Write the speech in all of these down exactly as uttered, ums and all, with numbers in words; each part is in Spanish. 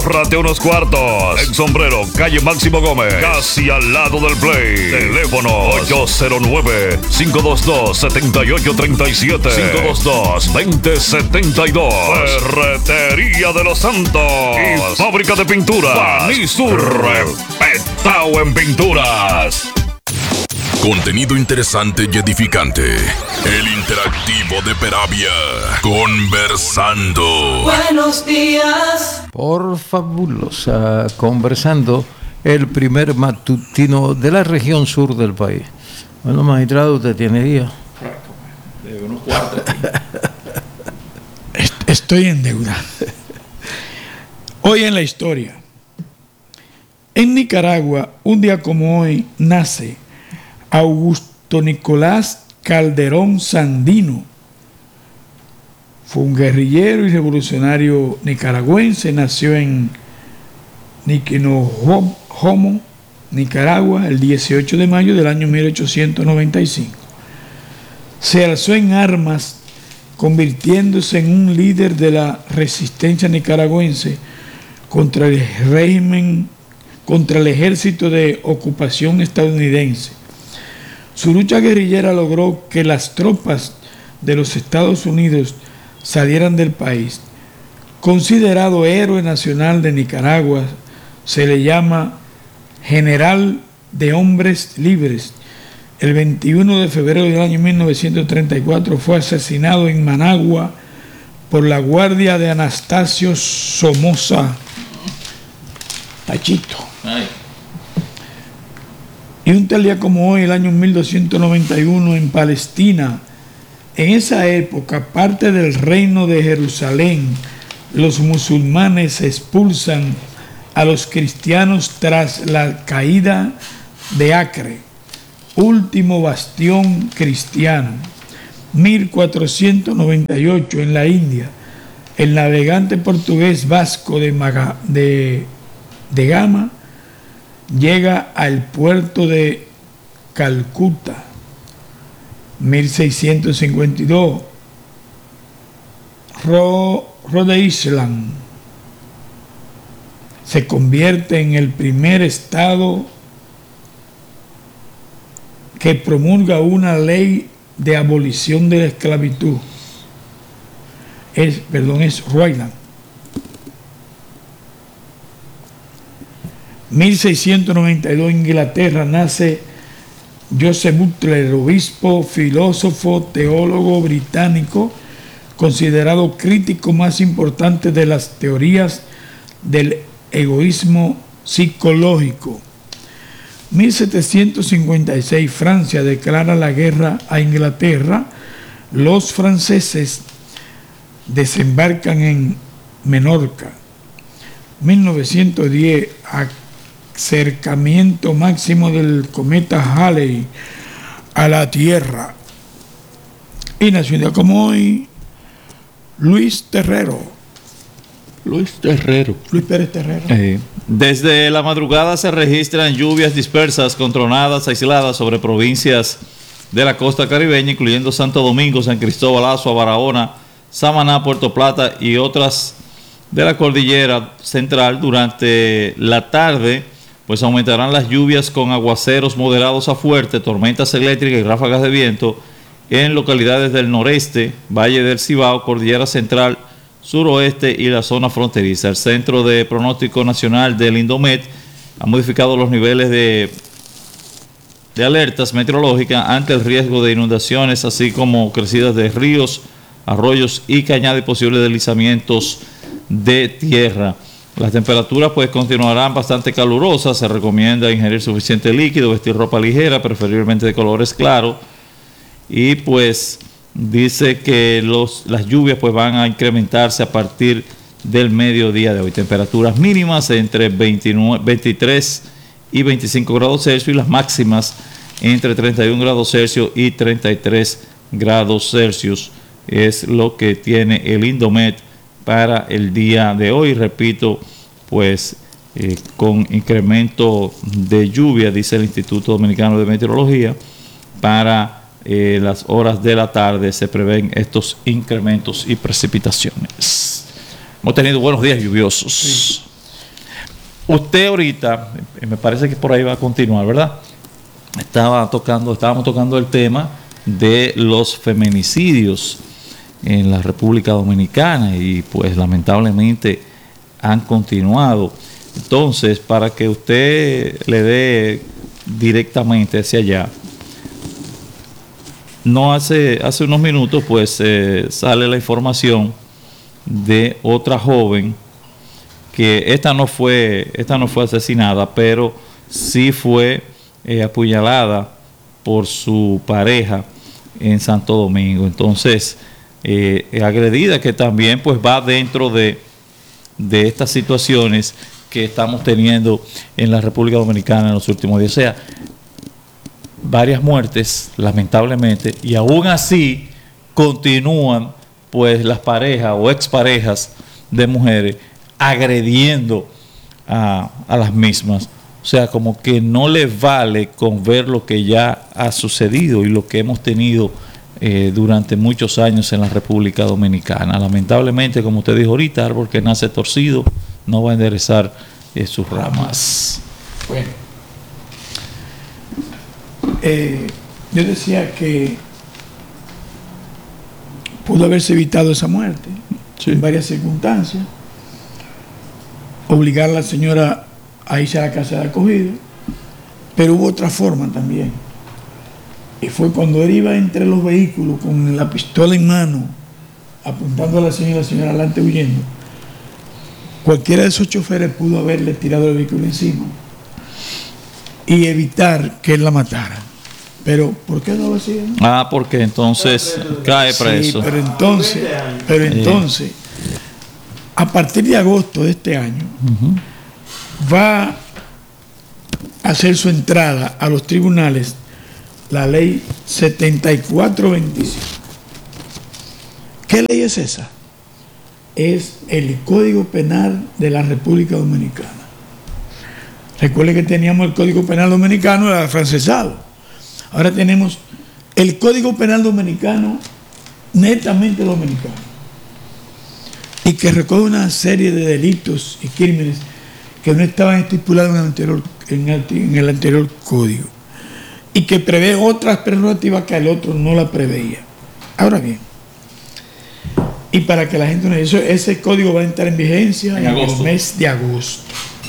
Ahórrate unos cuartos. En Sombrero, calle Máximo Gómez, casi al lado del Play. Teléfono ocho cero nueve, cinco dos dos, siete ocho tres siete, cinco dos dos, dos cero siete dos. Ferretería de los Santos y fábrica de pinturas Banisur, respetado en pinturas. Contenido interesante y edificante. El interactivo de Peravia. Conversando. Buenos días. Por fabulosa. Conversando, el primer matutino de la región sur del país. Bueno, magistrado, usted tiene día. De unos cuartos. Estoy en deuda. Hoy en la historia. En Nicaragua, un día como hoy, nace Augusto Nicolás Calderón Sandino. Fue un guerrillero y revolucionario nicaragüense. Nació en Niquinojomo, Nicaragua, el dieciocho de mayo del año mil ochocientos noventa y cinco. Se alzó en armas, convirtiéndose en un líder de la resistencia nicaragüense contra el régimen, contra el ejército de ocupación estadounidense. Su lucha guerrillera logró que las tropas de los Estados Unidos salieran del país. Considerado héroe nacional de Nicaragua, se le llama General de Hombres Libres. El veintiuno de febrero del año mil novecientos treinta y cuatro fue asesinado en Managua por la guardia de Anastasio Somoza Tachito. Ay. Y un tal día como hoy, el año mil doscientos noventa y uno, en Palestina, en esa época, parte del reino de Jerusalén, los musulmanes expulsan a los cristianos tras la caída de Acre, último bastión cristiano. mil cuatrocientos noventa y ocho, en la India, el navegante portugués Vasco de, Maga, de, de Gama llega al puerto de Calcuta. mil seiscientos cincuenta y dos, Ro, Rhode Island se convierte en el primer estado que promulga una ley de abolición de la esclavitud. Es, perdón, es Rhode Island. mil seiscientos noventa y dos, en Inglaterra, nace Joseph Butler, obispo, filósofo, teólogo británico, considerado crítico más importante de las teorías del egoísmo psicológico. mil setecientos cincuenta y seis, Francia declara la guerra a Inglaterra. Los franceses desembarcan en Menorca. mil novecientos diez, acercamiento máximo del cometa Halley a la Tierra. Y nació un día como hoy, Luis Terrero. Luis Terrero. Luis Pérez Terrero. Eh, desde la madrugada se registran lluvias dispersas con tronadas aisladas sobre provincias de la costa caribeña, incluyendo Santo Domingo, San Cristóbal, Azua, Barahona, Samaná, Puerto Plata y otras de la cordillera central. Durante la tarde, pues aumentarán las lluvias con aguaceros moderados a fuertes, tormentas eléctricas y ráfagas de viento en localidades del noreste, Valle del Cibao, Cordillera Central, suroeste y la zona fronteriza. El Centro de Pronóstico Nacional del Indomet ha modificado los niveles de, de alertas meteorológicas ante el riesgo de inundaciones, así como crecidas de ríos, arroyos y cañadas y posibles deslizamientos de tierra. Las temperaturas pues continuarán bastante calurosas. Se recomienda ingerir suficiente líquido, vestir ropa ligera, preferiblemente de colores claros, y pues dice que los, las lluvias pues van a incrementarse a partir del mediodía de hoy. Temperaturas mínimas entre veintinueve, veintitrés y veinticinco grados Celsius, y las máximas entre treinta y un grados Celsius y treinta y tres grados Celsius. Es lo que tiene el Indomet para el día de hoy. Repito, pues eh, con incremento de lluvia, dice el Instituto Dominicano de Meteorología, para eh, las horas de la tarde se prevén estos incrementos y precipitaciones. Hemos tenido buenos días lluviosos. Sí. usted ahorita, me parece que por ahí va a continuar, ¿verdad? Estaba tocando, estábamos tocando el tema de los feminicidios en la República Dominicana y pues lamentablemente han continuado. Entonces, para que usted le dé directamente hacia allá, no hace, hace unos minutos pues eh, sale la información de otra joven que esta no fue, esta no fue asesinada, pero sí fue eh, apuñalada por su pareja en Santo Domingo. Entonces, eh, agredida, que también pues va dentro de, de estas situaciones que estamos teniendo en la República Dominicana en los últimos días. O sea, varias muertes, lamentablemente, y aún así continúan pues las parejas o exparejas de mujeres agrediendo a, a las mismas. O sea, como que no les vale con ver lo que ya ha sucedido y lo que hemos tenido eh, durante muchos años en la República Dominicana. Lamentablemente, como usted dijo ahorita, árbol que nace torcido no va a enderezar eh, sus ramas. Bueno, eh, yo decía que pudo haberse evitado esa muerte, sí, en varias circunstancias. Obligar a la señora a irse a la casa de acogida, pero hubo otra forma también. Y fue cuando él iba entre los vehículos con la pistola en mano, apuntando a la señora, la señora adelante huyendo. Cualquiera de esos choferes pudo haberle tirado el vehículo encima y evitar que él la matara. Pero, ¿por qué no lo hacía? Ah, porque entonces cae preso. Sí, pero entonces, pero entonces, a partir de agosto de este año, uh-huh, va a hacer su entrada a los tribunales la ley setenta y cuatro veinticinco. ¿Qué ley es esa? Es el Código Penal de la República Dominicana. Recuerden que teníamos el Código Penal Dominicano, era afrancesado. Ahora tenemos el Código Penal Dominicano, netamente dominicano, y que recoge una serie de delitos y crímenes que no estaban estipulados en el anterior, en el, en el anterior código, y que prevé otras prerrogativas que el otro no la preveía. Ahora bien, y para que la gente no eso, ese código va a entrar en vigencia en, en el mes de agosto.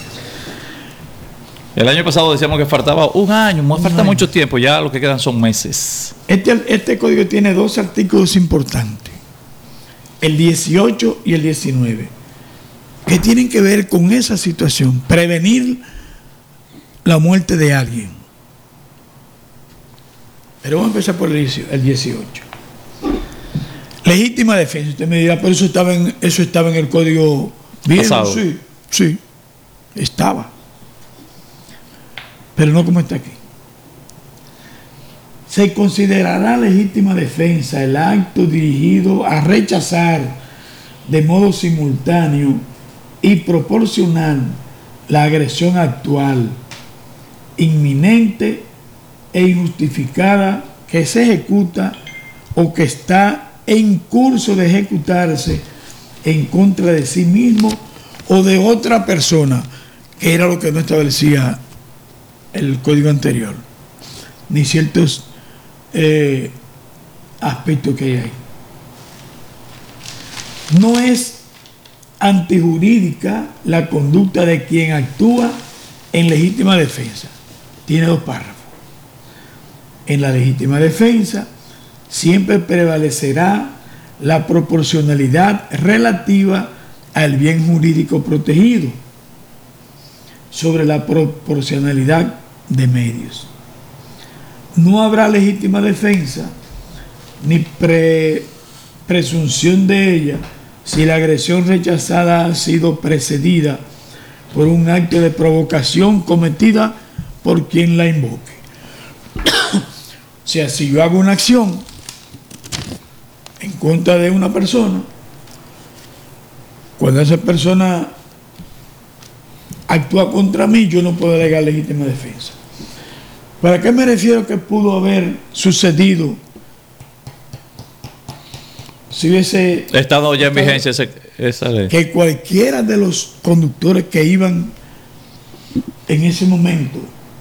El año pasado decíamos que faltaba un año, un falta año. mucho tiempo, ya lo que quedan son meses. Este, este código tiene dos artículos importantes, el dieciocho y el diecinueve, que tienen que ver con esa situación, prevenir la muerte de alguien. Pero vamos a empezar por el dieciocho. Legítima defensa. Usted me dirá, pero eso estaba en, eso estaba en el código viejo. Sí, sí, estaba. Pero no como está aquí. Se considerará legítima defensa el acto dirigido a rechazar de modo simultáneo y proporcional la agresión actual, inminente e injustificada que se ejecuta o que está en curso de ejecutarse en contra de sí mismo o de otra persona, que era lo que no establecía el código anterior, ni ciertos eh, aspectos que hay ahí. No es antijurídica la conducta de quien actúa en legítima defensa. Tiene dos párrafos. En la legítima defensa siempre prevalecerá la proporcionalidad relativa al bien jurídico protegido sobre la proporcionalidad de medios. No habrá legítima defensa ni pre, presunción de ella si la agresión rechazada ha sido precedida por un acto de provocación cometida por quien la invoque. O sea, si yo hago una acción en contra de una persona, cuando esa persona actúa contra mí, yo no puedo alegar legítima defensa. ¿Para qué me refiero que pudo haber sucedido si hubiese estado ya en vigencia ese, esa ley? Que cualquiera de los conductores que iban en ese momento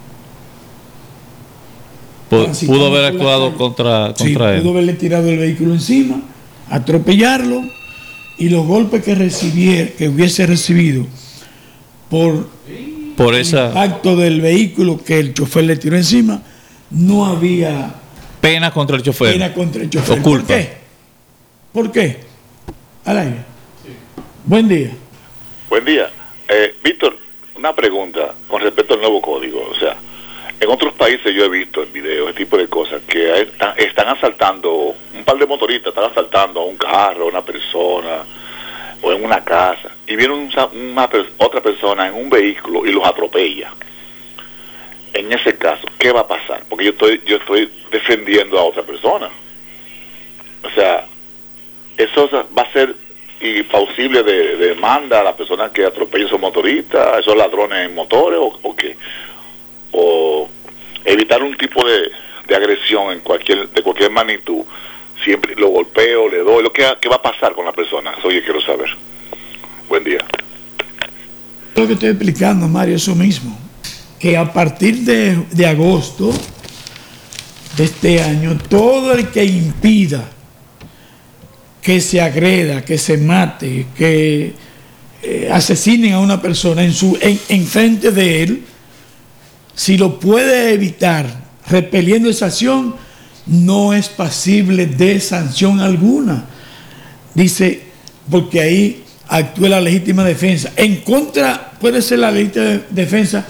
pudo haber actuado contra, contra sí, él. Pudo haberle tirado el vehículo encima, atropellarlo, y los golpes que recibiera, que hubiese recibido por, por esa... el impacto del vehículo que el chofer le tiró encima, no había pena contra el chofer. Pena contra el chofer. O culpa. ¿Por qué? ¿Por qué? Al aire. Sí. Buen día. Buen día. Eh, Víctor, una pregunta con respecto al nuevo código. O sea, en otros países yo he visto en videos este tipo de cosas que hay, están, están asaltando, un par de motoristas están asaltando a un carro, a una persona o en una casa, y viene un, una, otra persona en un vehículo y los atropella. En ese caso, ¿qué va a pasar? Porque yo estoy yo estoy defendiendo a otra persona. O sea, eso va a ser imposible de, de demanda a la persona que atropella a esos motoristas, a esos ladrones en motores, o, o qué, o evitar un tipo de, de agresión en cualquier de cualquier magnitud. Siempre lo golpeo, le doy, lo que qué va a pasar con la persona. Eso yo quiero saber. Buen día. Lo que estoy explicando, Mario, eso mismo, que a partir de, de agosto de este año, todo el que impida que se agreda, que se mate, que eh, asesinen a una persona en su en, en frente de él, si lo puede evitar repeliendo esa acción, no es pasible de sanción alguna. Dice, porque ahí actúa la legítima defensa. En contra puede ser la legítima defensa.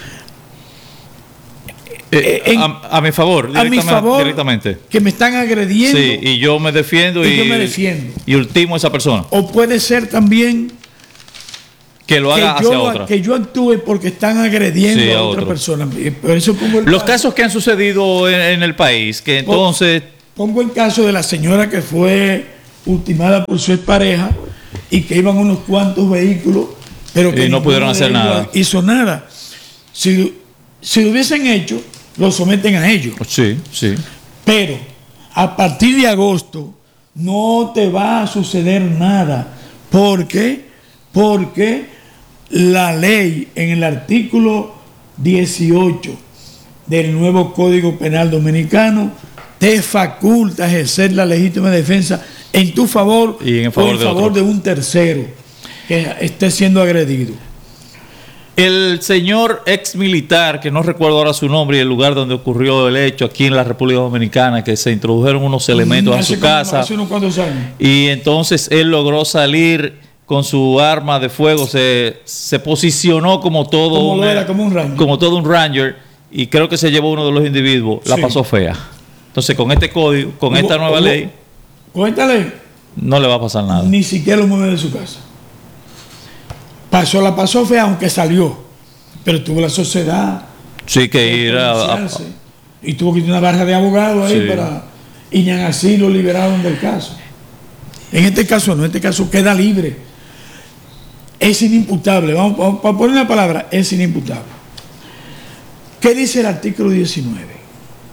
Eh, en, a, a mi favor, a mi favor, directamente. Que me están agrediendo. Sí, y yo me defiendo y, y yo me defiendo. Y ultimo a esa persona. O puede ser también que lo haga que hacia yo, otra. Que yo actúe porque están agrediendo sí, a, a otra otro. persona. Por eso pongo el Los caso, casos que han sucedido en, en el país, que entonces... Pongo el caso de la señora que fue ultimada por su expareja y que iban unos cuantos vehículos, pero que y no pudieron hacer nada. Hizo nada. Si, si lo hubiesen hecho, lo someten a ellos. Sí, sí. Pero a partir de agosto no te va a suceder nada. ¿Por qué? Porque la ley en el artículo dieciocho del nuevo Código Penal Dominicano te faculta ejercer la legítima defensa en tu favor y en favor, o en de, favor de un tercero que esté siendo agredido. El señor ex militar, que no recuerdo ahora su nombre y el lugar donde ocurrió el hecho aquí en la República Dominicana, que se introdujeron unos elementos en su como, casa hace unos cuantos años. Y entonces él logró salir con su arma de fuego, se, se posicionó como todo como, un, era, como un ranger como todo un ranger, y creo que se llevó uno de los individuos, la sí. pasó fea. Entonces con este código, con esta nueva hubo, ley, con esta ley no le va a pasar nada. Ni siquiera lo mueve de su casa. Pasó, la pasó fea, aunque salió, pero tuvo la sociedad. Sí, que ir a, a, y tuvo que ir a una barra de abogados ahí sí. para. Y ni así lo liberaron del caso. En este caso no, en este caso queda libre. Es inimputable. Vamos, vamos a poner una palabra, es inimputable. ¿Qué dice el artículo diecinueve?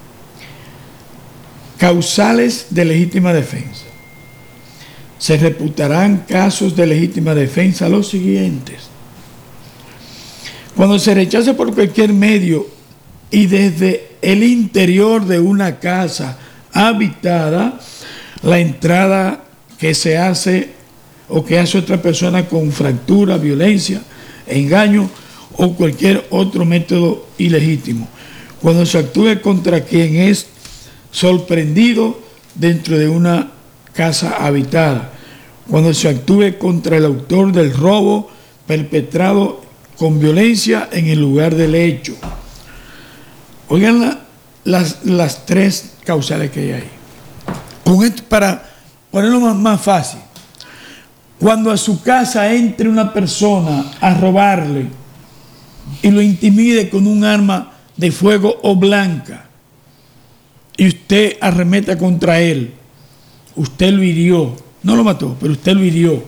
Causales de legítima defensa. Se reputarán casos de legítima defensa los siguientes. Cuando se rechace por cualquier medio y desde el interior de una casa habitada, la entrada que se hace o que hace otra persona con fractura, violencia, engaño o cualquier otro método ilegítimo. Cuando se actúe contra quien es sorprendido dentro de una casa habitada, cuando se actúe contra el autor del robo perpetrado con violencia en el lugar del hecho. Oigan la, las, las tres causales que hay ahí. Con esto, para ponerlo más, más fácil, cuando a su casa entre una persona a robarle y lo intimide con un arma de fuego o blanca y usted arremeta contra él, usted lo hirió, no lo mató, pero usted lo hirió,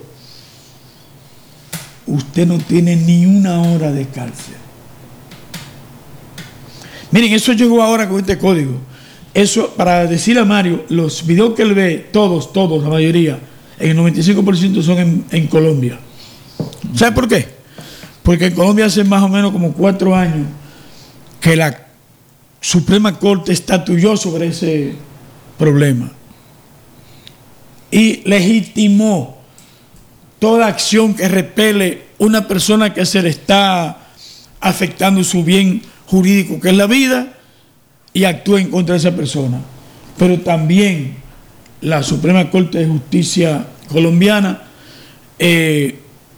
usted no tiene ni una hora de cárcel. Miren, eso llegó ahora con este código. Eso, para decirle a Mario, los videos que él ve, todos, todos, la mayoría, en el noventa y cinco por ciento son en, en Colombia. ¿Sabe por qué? porque en Colombia hace más o menos como cuatro años que la Suprema Corte estatuyó sobre ese problema y legitimó toda acción que repele una persona que se le está afectando su bien jurídico, que es la vida, y actúa en contra de esa persona. Pero también la Suprema Corte de Justicia colombiana eh,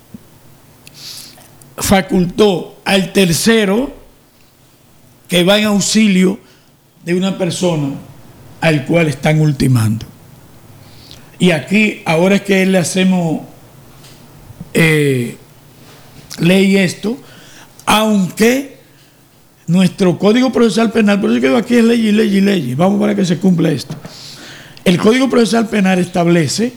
facultó al tercero que va en auxilio de una persona al cual están ultimando. Y aquí, ahora es que le hacemos eh, ley esto, aunque nuestro Código Procesal Penal, por eso que aquí es ley y ley y ley, vamos para que se cumpla esto. El Código Procesal Penal establece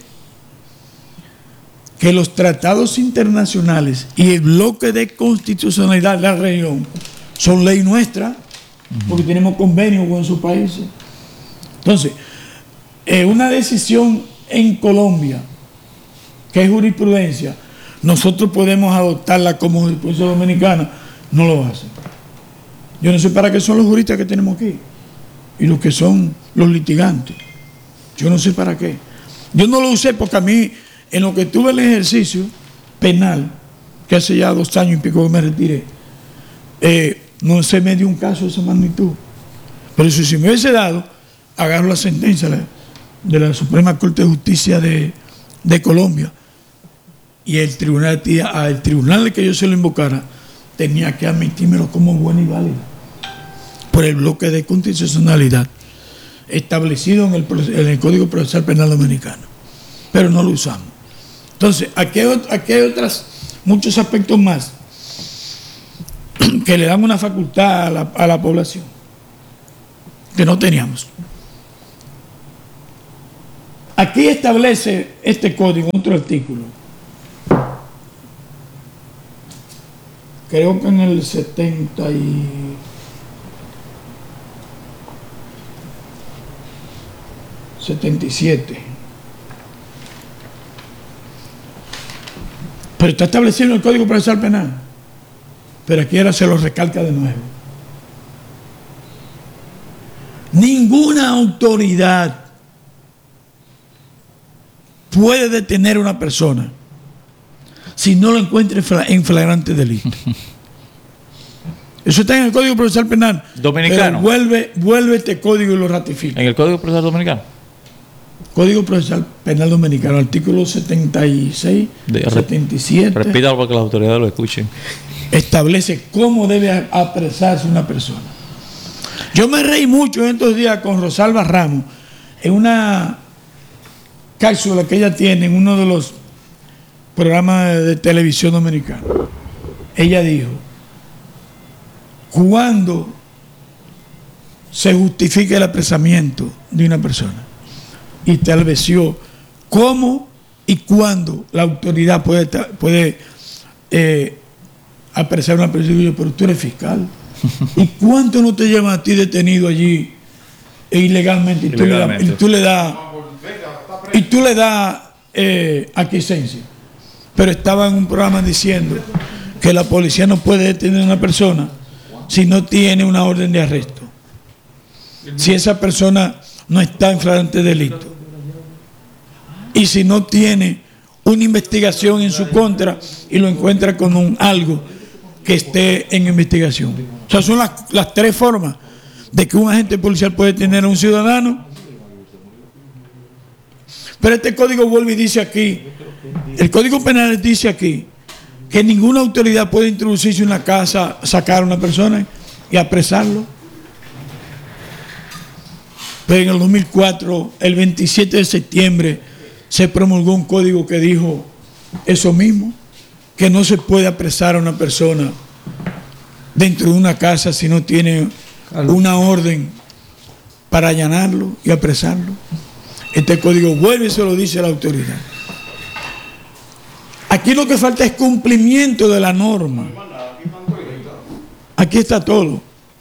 que los tratados internacionales y el bloque de constitucionalidad de la región son ley nuestra, porque tenemos convenios con esos países. Entonces, eh, una decisión en Colombia, que es jurisprudencia, nosotros podemos adoptarla como jurisprudencia dominicana, no lo hacen. Yo no sé para qué son los juristas que tenemos aquí y los que son los litigantes. Yo no sé para qué. Yo no lo usé porque a mí, en lo que tuve el ejercicio penal, que hace ya dos años y pico que me retiré, eh, no se me dio un caso de esa magnitud. Pero si, si me hubiese dado, agarro la sentencia de la, de la Suprema Corte de Justicia de, de Colombia, y el tribunal, el tribunal que yo se lo invocara tenía que admitírmelo como bueno y válido por el bloque de constitucionalidad establecido en el, en el Código Procesal Penal Dominicano, pero no lo usamos. Entonces, aquí hay, aquí hay otras, muchos aspectos más que le dan una facultad a la, a la población que no teníamos. Aquí establece este código, otro artículo, creo que en el setenta y setenta y siete, pero está establecido en el Código Procesal Penal, pero aquí ahora se lo recalca de nuevo. Ninguna autoridad puede detener a una persona si no lo encuentra en flagrante delito. Eso está en el Código Procesal Penal Dominicano. Pero vuelve, vuelve este código y lo ratifica. ¿En el Código Procesal Dominicano? Código Procesal Penal Dominicano, artículo setenta y seis, de, setenta y siete. Repítalo para que las autoridades lo escuchen. Establece cómo debe apresarse una persona. Yo me reí mucho en estos días con Rosalba Ramos en una cápsula que ella tiene en uno de los programas de televisión dominicana. Ella dijo: ¿cuándo se justifica el apresamiento de una persona? Y estableció cómo y cuándo la autoridad puede, puede eh, apresar a una persona. Y yo, pero tú eres fiscal. ¿Y cuánto no te llevan a ti detenido allí e ilegalmente? Y tú ilegalmente. le das, y tú le das, y tú le das eh, aquiescencia. Pero estaba en un programa diciendo que la policía no puede detener a una persona si no tiene una orden de arresto, si esa persona no está en flagrante delito y si no tiene una investigación en su contra y lo encuentra con un algo que esté en investigación. O sea, son las, las tres formas de que un agente policial puede tener a un ciudadano. Pero este código vuelve y dice aquí, el Código Penal dice aquí que ninguna autoridad puede introducirse en una casa, sacar a una persona y apresarlo. Pero en el dos mil cuatro, el veintisiete de septiembre, se promulgó un código que dijo eso mismo, que no se puede apresar a una persona dentro de una casa si no tiene una orden para allanarlo y apresarlo. Este código vuelve y se lo dice a la autoridad. Aquí lo que falta es cumplimiento de la norma. Aquí está todo.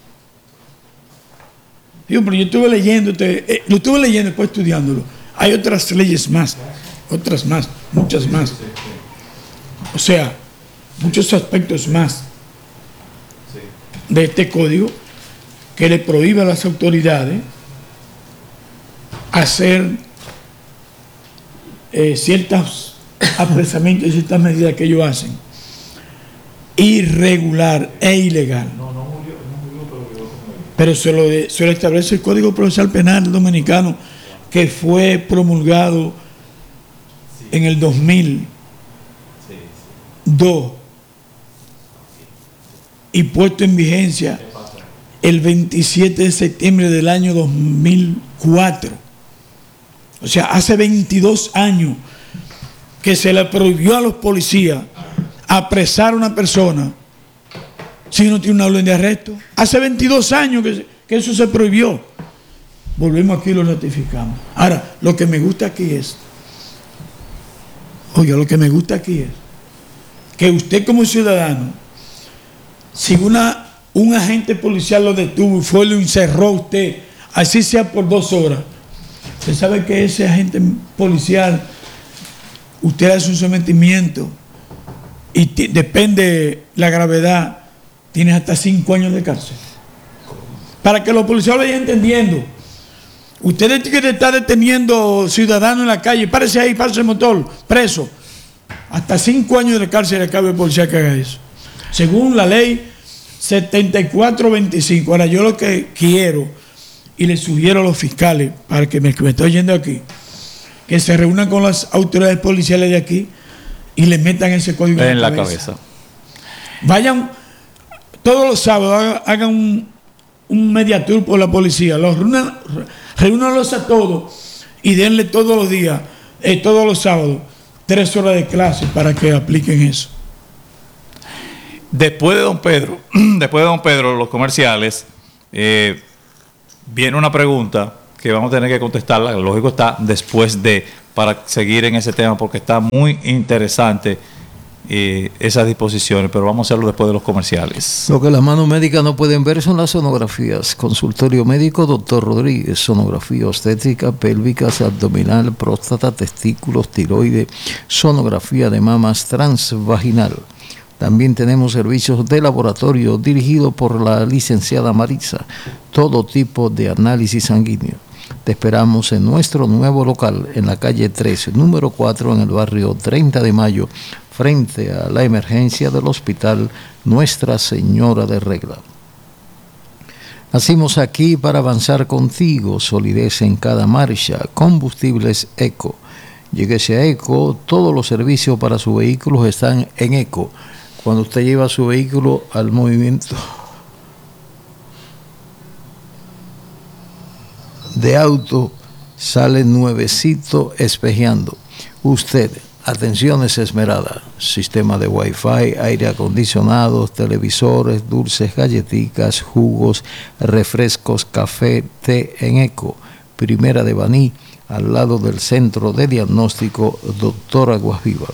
Digo, pero yo estuve leyendo, eh, lo estuve leyendo después estudiándolo. Hay otras leyes más, otras más, muchas más. O sea, muchos aspectos más de este código que le prohíbe a las autoridades hacer eh, ciertos apresamientos y ciertas medidas que ellos hacen irregular e ilegal. Pero se lo, de, se lo establece el Código Procesal Penal Dominicano, que fue promulgado en el dos mil dos y puesto en vigencia el veintisiete de septiembre del año dos mil cuatro. O sea, hace veintidós años que se le prohibió a los policías apresar a una persona si no tiene una orden de arresto. Hace veintidós años que, que eso se prohibió. Volvemos aquí y lo ratificamos. Ahora, lo que me gusta aquí es, oiga, lo que me gusta aquí es que usted como ciudadano, si una, un agente policial lo detuvo y fue y lo encerró a usted, así sea por dos horas, usted sabe que ese agente policial, usted hace un sometimiento y t- depende la gravedad, tiene hasta cinco años de cárcel. Para que los policías lo vayan entendiendo. Usted tiene que estar deteniendo ciudadanos en la calle, párese ahí, párese el motor, preso. Hasta cinco años de cárcel le cabe al policía que haga eso. Según la ley setenta y cuatro veinticinco. Ahora, yo lo que quiero y le sugiero a los fiscales, para que me, que me estoy oyendo aquí, que se reúnan con las autoridades policiales de aquí y le metan ese código en la cabeza. cabeza. Vayan todos los sábados, hagan un, un media tour por la policía, los reúnan, reúnanlos a todos y denle todos los días, eh, todos los sábados, tres horas de clase para que apliquen eso. Después de Don Pedro, después de Don Pedro, los comerciales, eh, viene una pregunta que vamos a tener que contestarla, lógico está después de, para seguir en ese tema, porque está muy interesante eh, esas disposiciones, pero vamos a hacerlo después de los comerciales. Lo que las manos médicas no pueden ver son las sonografías. Consultorio médico, doctor Rodríguez. Sonografía obstétrica, pélvicas, abdominal, próstata, testículos, tiroide, sonografía de mamas, transvaginal. También tenemos servicios de laboratorio dirigido por la licenciada Marisa. Todo tipo de análisis sanguíneo. Te esperamos en nuestro nuevo local en la calle tres, número cuatro, en el barrio treinta de mayo, frente a la emergencia del hospital Nuestra Señora de Regla. Nacimos aquí para avanzar contigo, solidez en cada marcha, combustibles Eco. Lléguese a Eco, todos los servicios para su vehículo están en Eco. Cuando usted lleva su vehículo al movimiento de auto, sale nuevecito espejeando. Usted, atenciones esmerada, sistema de Wi-Fi, aire acondicionado, televisores, dulces, galletitas, jugos, refrescos, café, té en Eco. Primera de Baní, al lado del Centro de Diagnóstico Doctor Aguas Vivas.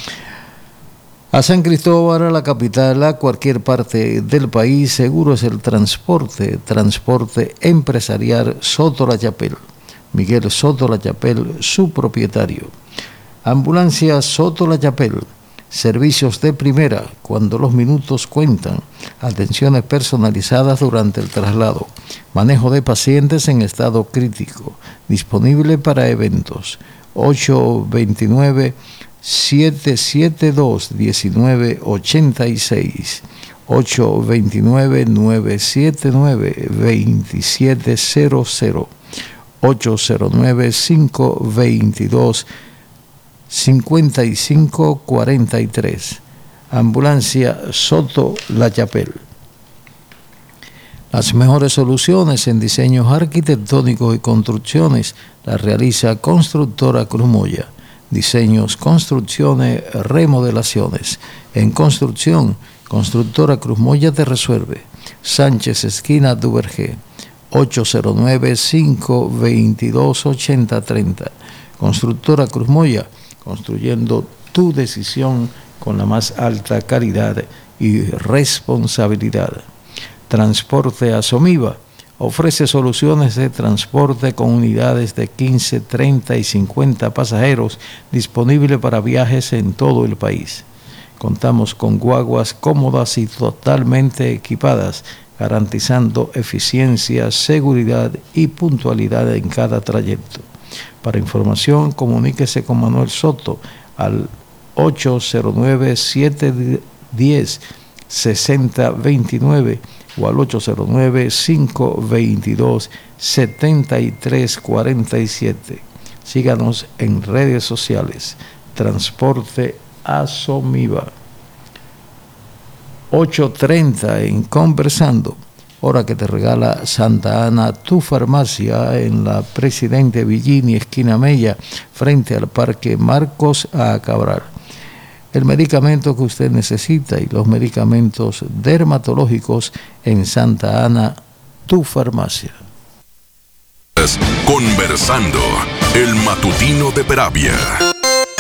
A San Cristóbal, a la capital, a cualquier parte del país, seguro es el transporte, transporte empresarial Soto La Chapel. Miguel Soto La Chapel, su propietario. Ambulancia Soto La Chapel, servicios de primera cuando los minutos cuentan, atenciones personalizadas durante el traslado, manejo de pacientes en estado crítico, disponible para eventos. ocho dos nueve, siete siete dos, uno nueve ocho seis, ocho dos nueve, nueve siete nueve, dos siete cero cero, ocho cero nueve, cinco dos dos, cinco cinco cuatro tres. Ambulancia Soto La Chapel. Las mejores soluciones en diseños arquitectónicos y construcciones las realiza Constructora Cruz Moya. Diseños, construcciones, remodelaciones. En construcción, Constructora Cruz Moya te resuelve. Sánchez, esquina Duvergé, ocho cero nueve, cinco dos dos, ocho cero tres cero. Constructora Cruz Moya, construyendo tu decisión con la más alta calidad y responsabilidad. Transporte Asomiva ofrece soluciones de transporte con unidades de quince, treinta y cincuenta pasajeros disponibles para viajes en todo el país. Contamos con guaguas cómodas y totalmente equipadas, garantizando eficiencia, seguridad y puntualidad en cada trayecto. Para información, comuníquese con Manuel Soto al ocho cero nueve, siete uno cero, seis cero dos nueve o al ocho cero nueve, cinco dos dos, siete tres cuatro siete. Síganos en redes sociales. Transporte Asomiva. ocho treinta en Conversando, hora que te regala Santa Ana, tu farmacia, en la Presidente Villini, esquina Mella, frente al Parque Marcos A. Cabral. El medicamento que usted necesita y los medicamentos dermatológicos en Santa Ana, tu farmacia. Conversando, el matutino de Peravia.